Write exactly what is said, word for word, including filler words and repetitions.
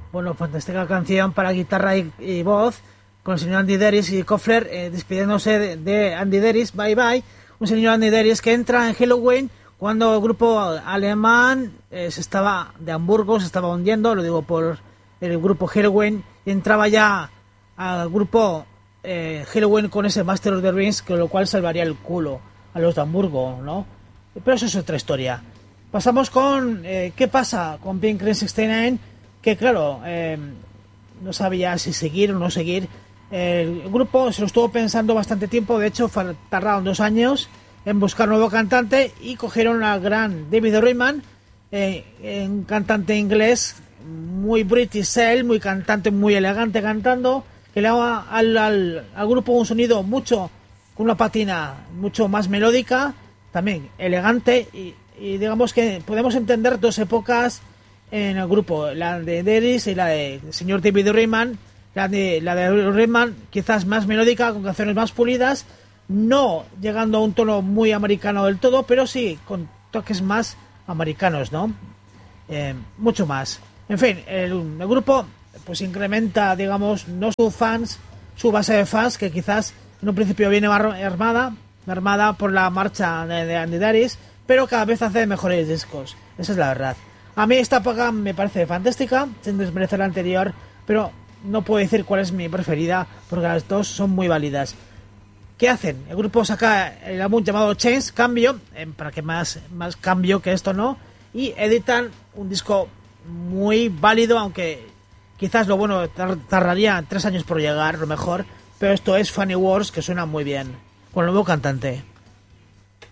Bueno, fantástica canción para guitarra y, y voz, con el señor Andy Deris y Knopfler eh, despidiéndose de, de Andy Deris, bye bye. Un señor Andy Deris que entra en Helloween cuando el grupo alemán eh, se estaba, de Hamburgo, se estaba hundiendo, lo digo por el grupo Helloween, y entraba ya al grupo eh, Helloween con ese Master of the Rings, con lo cual salvaría el culo a los de Hamburgo, ¿no? Pero eso es otra historia. Pasamos con eh, ¿qué pasa con Pink sesenta y nueve? Que claro, eh, no sabía si seguir o no seguir. El grupo se lo estuvo pensando bastante tiempo, de hecho tardaron dos años en buscar un nuevo cantante y cogieron al gran David Ryman, eh, un cantante inglés muy British él, muy cantante, muy elegante cantando, que le daba al, al, al grupo un sonido mucho, con una patina mucho más melódica, también elegante, y, y digamos que podemos entender dos épocas en el grupo, la de Deris y la de señor David Ryman. La de, la de Ryman quizás más melódica, con canciones más pulidas, no llegando a un tono muy americano del todo, pero sí con toques más americanos, ¿no? Eh, mucho más. En fin, el, el grupo pues incrementa, digamos, no sus fans, su base de fans, que quizás en un principio viene armada, armada por la marcha de, de Andy Deris, pero cada vez hace mejores discos. Esa es la verdad. A mí esta época me parece fantástica, sin desmerecer la anterior, pero no puedo decir cuál es mi preferida, porque las dos son muy válidas. ¿Qué hacen? El grupo saca el álbum llamado Change, Cambio, eh, para que más, más cambio que esto, ¿no? Y editan un disco muy válido, aunque quizás lo bueno tar- tardaría tres años por llegar, lo mejor, pero esto es Funny Wars, que suena muy bien, con el nuevo cantante.